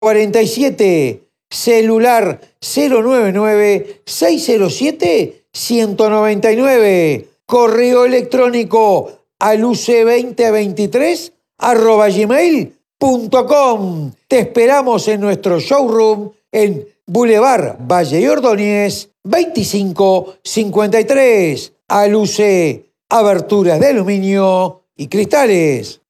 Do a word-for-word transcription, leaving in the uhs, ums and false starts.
cuarenta y siete, celular cero noventa y nueve, seiscientos siete, ciento noventa y nueve, correo electrónico aluce veinte veintitrés arroba gmail punto com. Te esperamos en nuestro showroom en Boulevard Valle y Ordóñez veinticinco cincuenta y tres. Aluce, aberturas de aluminio y cristales.